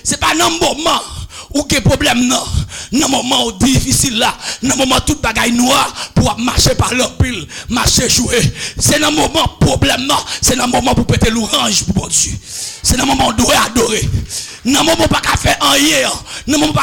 c'est pas dans le moment où il y a problème non. Dans le moment difficile là, dans le moment tout bagaille noir pour marcher par leur pile, marcher jouer. C'est dans le moment problème non, c'est dans le moment pour péter l'orange pour bon Dieu. C'est dans le moment où on doit adorer. Dans le moment où on pas faire rien, dans le moment où on pas